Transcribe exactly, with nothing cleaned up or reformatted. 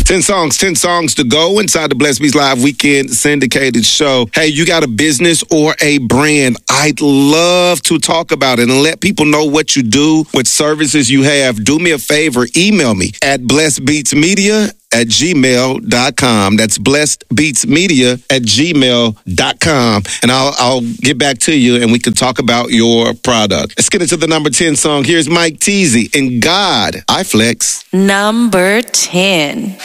ten songs, ten songs to go inside the Blessed Beats Live Weekend syndicated show. Hey, you got a business or a brand? I'd love to talk about it and let people know what you do, what services you have. Do me a favor, email me at blessedbeatsmedia at gmail dot com. That's blessedbeatsmedia at gmail dot com. And I'll, I'll get back to you and we can talk about your product. Let's get into the number ten song. Here's Mike Teasy and God, I Flex. Number ten.